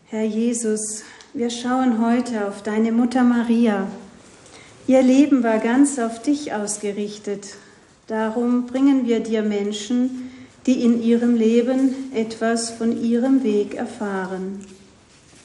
Herr Jesus, wir schauen heute auf deine Mutter Maria. Ihr Leben war ganz auf dich ausgerichtet. Darum bringen wir dir Menschen, die in ihrem Leben etwas von ihrem Weg erfahren.